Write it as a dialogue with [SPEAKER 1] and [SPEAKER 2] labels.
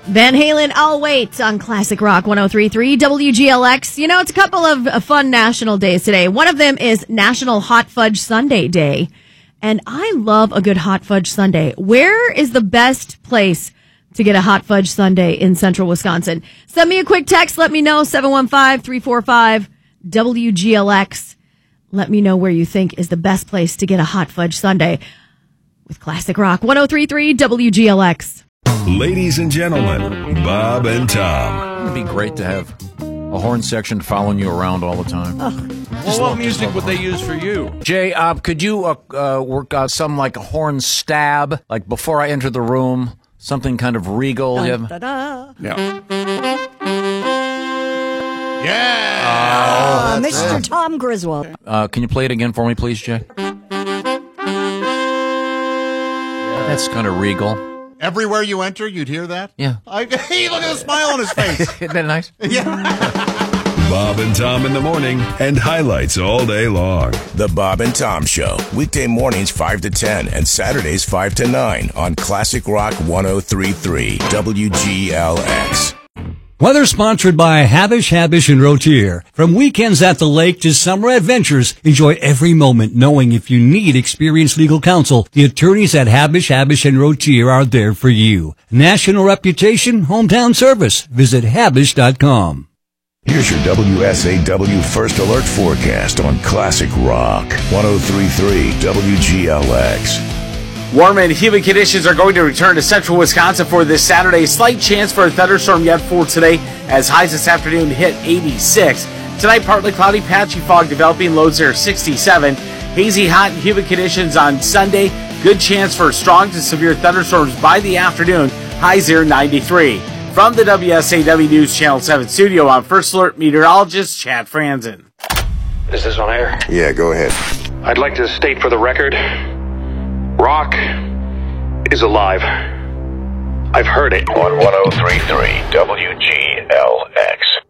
[SPEAKER 1] Van Halen, I'll Wait on Classic Rock 103.3 WGLX. You know, it's a couple of fun national days today. One of them is National Hot Fudge Sundae Day. And I love a good hot fudge sundae. Where is the best place to get a hot fudge sundae in central Wisconsin? Send me a quick text. Let me know, 715-345-WGLX. Let me know where you think is the best place to get a hot fudge sundae with Classic Rock 103.3 WGLX.
[SPEAKER 2] Ladies and gentlemen, Bob and Tom.
[SPEAKER 3] It'd be great to have a horn section following you around all the time.
[SPEAKER 4] Well, what music would they use for you?
[SPEAKER 3] Jay, could you work out something like a horn stab, like before I enter the room, something kind of regal?
[SPEAKER 1] Dun, da, da.
[SPEAKER 4] Yeah. Yeah.
[SPEAKER 5] Mr. Tom Griswold.
[SPEAKER 3] Can you play it again for me, please, Jay? That's kind of regal.
[SPEAKER 4] Everywhere you enter, you'd hear that?
[SPEAKER 3] Yeah.
[SPEAKER 4] Hey, look at the smile on his face.
[SPEAKER 3] Isn't that nice?
[SPEAKER 4] Yeah.
[SPEAKER 2] Bob and Tom in the morning and highlights all day long.
[SPEAKER 6] The Bob and Tom Show, weekday mornings 5 to 10 and Saturdays 5 to 9 on Classic Rock 103.3 WGLX.
[SPEAKER 7] Weather sponsored by Habish, and Rotier. From weekends at the lake to summer adventures, enjoy every moment knowing if you need experienced legal counsel, the attorneys at Habish, and Rotier are there for you. National reputation, hometown service. Visit Habish.com.
[SPEAKER 6] Here's your WSAW First Alert forecast on Classic Rock 103.3 WGLX.
[SPEAKER 8] Warm and humid conditions are going to return to central Wisconsin for this Saturday. Slight chance for a thunderstorm yet for today as highs this afternoon hit 86. Tonight, partly cloudy, patchy fog developing, lows are 67. Hazy, hot, and humid conditions on Sunday. Good chance for strong to severe thunderstorms by the afternoon. Highs here 93. From the WSAW News Channel 7 studio, I'm First Alert meteorologist Chad Franzen.
[SPEAKER 9] Is this on air?
[SPEAKER 6] Yeah, go ahead.
[SPEAKER 9] I'd like to state for the record, rock is alive. I've heard it.
[SPEAKER 6] On 103.3 WGLX.